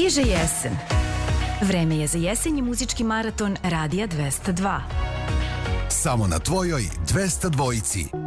Stiže jesen. Vreme je za jesenji muzički maraton Radija 202. Samo na tvojoj 202.